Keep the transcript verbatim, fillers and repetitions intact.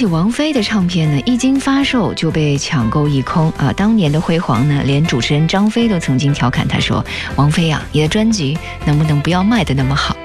起王菲的唱片呢，一经发售就被抢购一空啊！当年的辉煌呢，连主持人张飞都曾经调侃她说：“王菲啊，你的专辑能不能不要卖得那么好？”